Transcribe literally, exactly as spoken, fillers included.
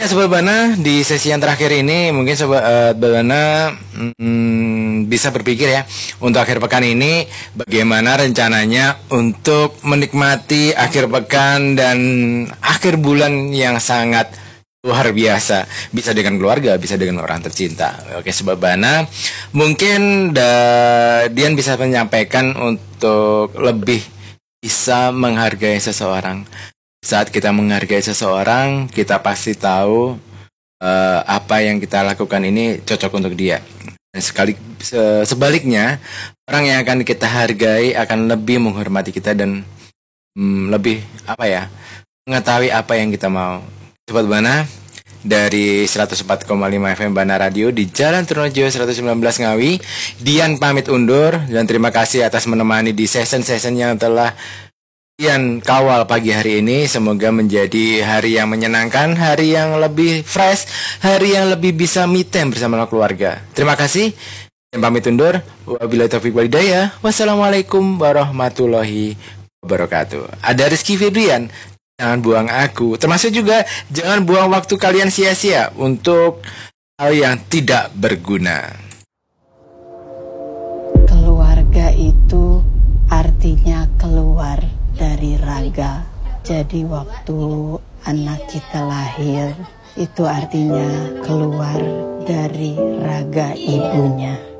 Ya, Sobat Bana, di sesi yang terakhir ini mungkin Sobat uh, Bana hmm, bisa berpikir ya, untuk akhir pekan ini bagaimana rencananya untuk menikmati akhir pekan dan akhir bulan yang sangat luar biasa. Bisa dengan keluarga, bisa dengan orang tercinta. Oke Sobat Bana, mungkin da, Dian bisa menyampaikan untuk lebih bisa menghargai seseorang. Saat kita menghargai seseorang, kita pasti tahu uh, apa yang kita lakukan ini cocok untuk dia. Dan sekali se sebaliknya, orang yang akan kita hargai akan lebih menghormati kita dan um, lebih apa ya, mengetahui apa yang kita mau. Sobat Bana, dari seratus empat koma lima F M Bana Radio di Jalan Trunojoyo seratus sembilan belas Ngawi, Dian pamit undur dan terima kasih atas menemani di session-session yang telah Dian kawal pagi hari ini. Semoga menjadi hari yang menyenangkan, hari yang lebih fresh, hari yang lebih bisa me time bersama keluarga. Terima kasih. Dian pamit undur. Wabillahi taufiq wal hidayah. Wassalamualaikum warahmatullahi wabarakatuh. Ada Rizky Febrian. Jangan buang aku. Termasuk juga jangan buang waktu kalian sia-sia untuk hal yang tidak berguna. Keluarga itu artinya keluar dari raga. Jadi waktu anak kita lahir, itu artinya keluar dari raga ibunya.